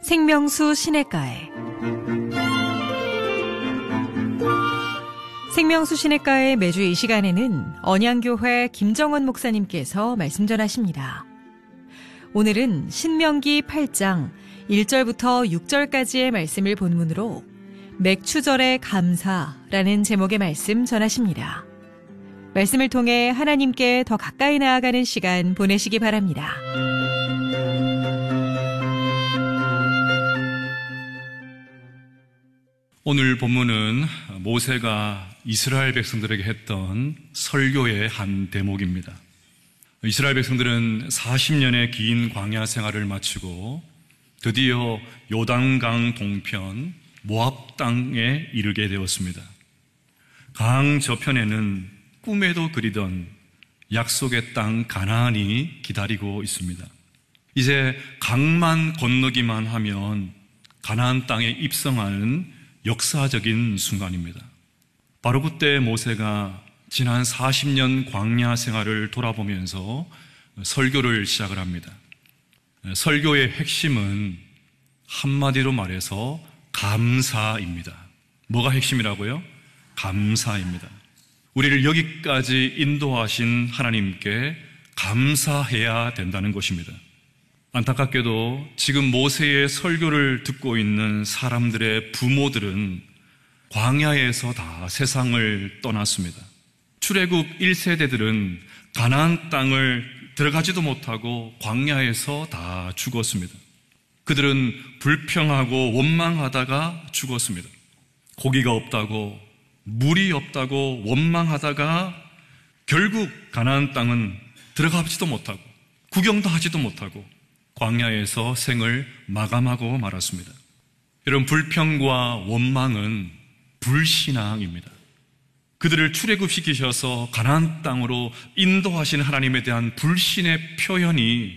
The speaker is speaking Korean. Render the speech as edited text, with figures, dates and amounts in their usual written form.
생명수 시냇가에 생명수 시냇가에 매주 이 시간에는 언양교회 김정원 목사님께서 말씀 전하십니다. 오늘은 신명기 8장 1절부터 6절까지의 말씀을 본문으로 맥추절의 감사라는 제목의 말씀 전하십니다. 말씀을 통해 하나님께 더 가까이 나아가는 시간 보내시기 바랍니다. 오늘 본문은 모세가 이스라엘 백성들에게 했던 설교의 한 대목입니다. 이스라엘 백성들은 40년의 긴 광야 생활을 마치고 드디어 요단강 동편 모압 땅에 이르게 되었습니다. 강 저편에는 꿈에도 그리던 약속의 땅 가나안이 기다리고 있습니다. 이제 강만 건너기만 하면 가나안 땅에 입성하는 역사적인 순간입니다. 바로 그때 모세가 지난 40년 광야 생활을 돌아보면서 설교를 시작을 합니다. 설교의 핵심은 한마디로 말해서 감사입니다. 뭐가 핵심이라고요? 감사입니다. 우리를 여기까지 인도하신 하나님께 감사해야 된다는 것입니다. 안타깝게도 지금 모세의 설교를 듣고 있는 사람들의 부모들은 광야에서 다 세상을 떠났습니다. 출애굽 1세대들은 가나안 땅을 들어가지도 못하고 광야에서 다 죽었습니다. 그들은 불평하고 원망하다가 죽었습니다. 고기가 없다고, 물이 없다고 원망하다가 결국 가나안 땅은 들어가지도 못하고 구경도 하지도 못하고 광야에서 생을 마감하고 말았습니다. 여러분, 불평과 원망은 불신앙입니다. 그들을 출애굽시키셔서 가나안 땅으로 인도하신 하나님에 대한 불신의 표현이